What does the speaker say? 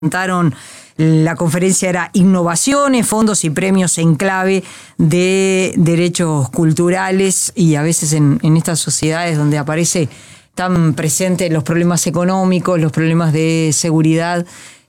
presentaron. La conferencia era Innovaciones, fondos y premios en clave de derechos culturales, y a veces en estas sociedades donde aparece tan presente los problemas económicos, los problemas de seguridad,